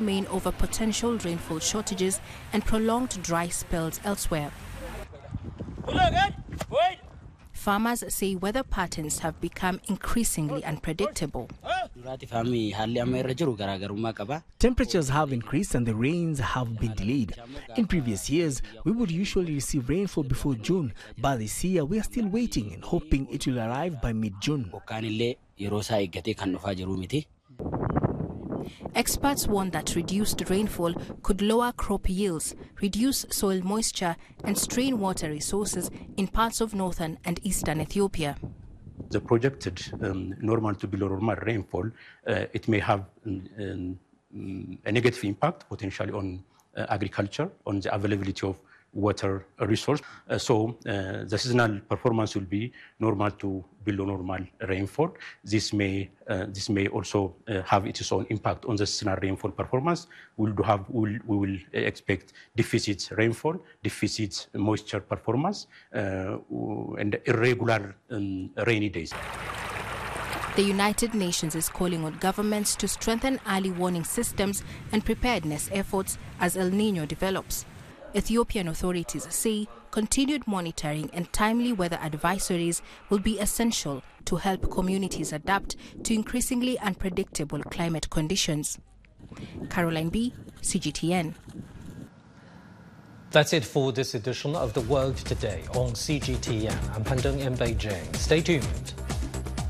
remain over potential rainfall shortages and prolonged dry spells elsewhere. Farmers say weather patterns have become increasingly unpredictable. Temperatures have increased and the rains have been delayed. In previous years, we would usually receive rainfall before June, but this year we are still waiting and hoping it will arrive by mid-June. Experts warn that reduced rainfall could lower crop yields, reduce soil moisture and strain water resources in parts of northern and eastern Ethiopia. The projected normal to below normal rainfall, it may have a negative impact potentially on agriculture, on the availability of water resource. So the seasonal performance will be normal to below normal rainfall. This may also have its own impact on the seasonal rainfall performance. We will expect deficit rainfall, deficit moisture performance, and irregular rainy days. The United Nations is calling on governments to strengthen early warning systems and preparedness efforts as El Niño develops. Ethiopian authorities say continued monitoring and timely weather advisories will be essential to help communities adapt to increasingly unpredictable climate conditions. Caroline B., CGTN. That's it for this edition of The World Today on CGTN. I'm Pandung in Beijing. Stay tuned.